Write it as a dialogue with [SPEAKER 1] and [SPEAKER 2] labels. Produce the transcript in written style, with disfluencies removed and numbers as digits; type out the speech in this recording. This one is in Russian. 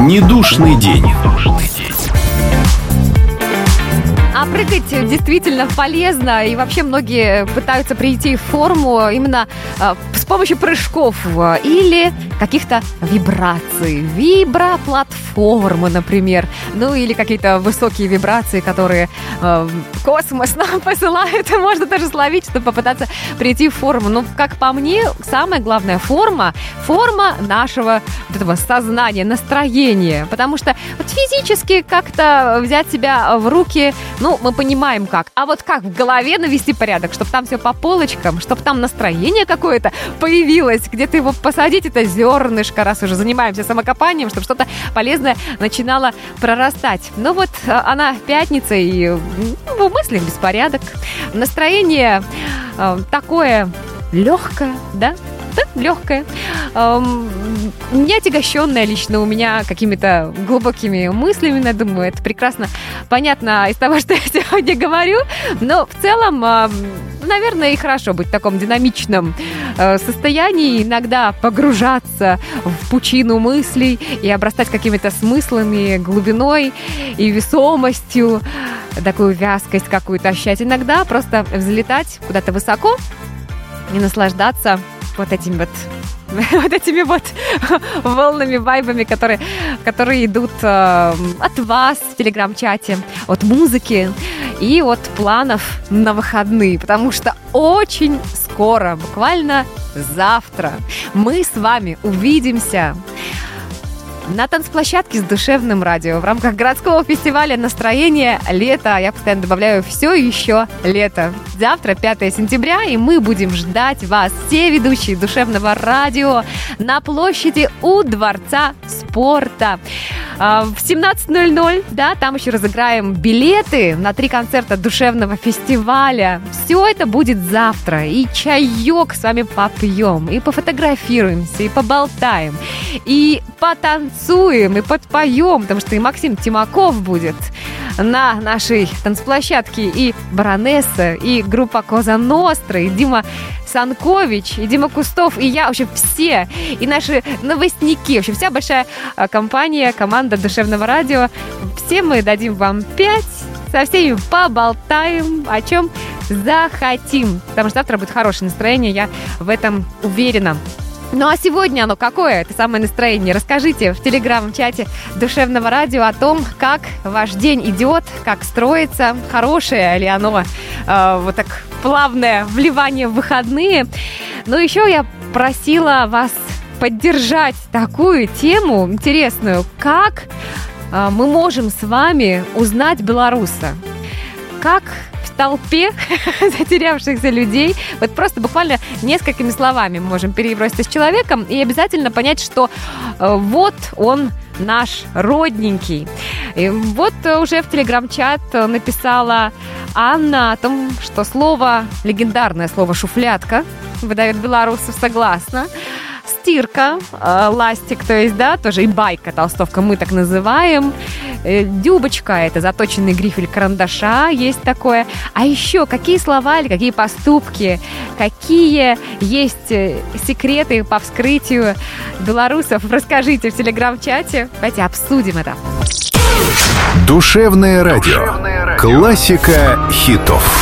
[SPEAKER 1] Недушный день.
[SPEAKER 2] А прыгать действительно полезно, и вообще многие пытаются прийти в форму именно с помощью прыжков или каких-то вибраций. Виброплатформы, например. Ну или какие-то высокие вибрации, которые космос нам посылает. Можно даже словить, чтобы попытаться прийти в форму. Но, как по мне, самая главная форма нашего вот этого сознания, настроения. Потому что вот физически как-то взять себя в руки, ну, мы понимаем как. А вот как в голове навести порядок, чтобы там все по полочкам, чтобы там настроение какое-то появилось, где-то его посадить, это зернышко, раз уже занимаемся самокопанием, чтобы что-то полезное начинало прорастать. Ну вот она пятница, и в мыслях беспорядок. Настроение такое легкое, да? Да, легкое. Не отягощенное лично у меня какими-то глубокими мыслями. Я думаю, это прекрасно понятно из того, что я сегодня говорю. Но в целом, наверное, и хорошо быть в таком динамичном состоянии, иногда погружаться в пучину мыслей и обрастать какими-то смыслами, глубиной и весомостью, такую вязкость какую-то ощущать. Иногда просто взлетать куда-то высоко и наслаждаться вот этими вот волнами, вайбами, которые идут от вас в телеграм-чате, от музыки и от планов на выходные. Потому что очень скоро, буквально завтра, мы с вами увидимся на танцплощадке с Душевным радио в рамках городского фестиваля «Настроение лето». Я постоянно добавляю «все еще лето». Завтра, 5 сентября, и мы будем ждать вас, все ведущие Душевного радио, на площади у Дворца спорта. В 17:00, да, там еще разыграем билеты на 3 концерта Душевного фестиваля. Все это будет завтра. И чаек с вами попьем, и пофотографируемся, и поболтаем, и потанцуем, и подпоем, потому что и Максим Тимаков будет на нашей танцплощадке, и Баронесса, и группа Коза Ностра, и Дима Санкович, и Дима Кустов, и я, в общем, все, и наши новостники, в общем, вся большая компания, команда Душевного радио. Все мы дадим вам 5, со всеми поболтаем, о чем захотим, потому что завтра будет хорошее настроение, я в этом уверена. Ну а сегодня оно какое, это самое настроение? Расскажите в телеграм-чате Душевного радио о том, как ваш день идет, как строится, хорошее ли оно, вот так плавное вливание в выходные. Но еще я просила вас поддержать такую тему интересную, как мы можем с вами узнать белоруса. Как в толпе затерявшихся людей, вот просто буквально несколькими словами мы можем переброситься с человеком и обязательно понять, что вот он наш родненький. И вот уже в телеграм-чат написала Анна о том, что легендарное слово «шуфлятка» выдает белорусов, согласна. Стирка, ластик, то есть, да, тоже и байка, толстовка, мы так называем. Дюбочка – это заточенный грифель карандаша, есть такое. А еще какие слова или какие поступки, какие есть секреты по вскрытию белорусов, расскажите в телеграм-чате. Давайте обсудим это.
[SPEAKER 1] Душевное радио. Классика хитов.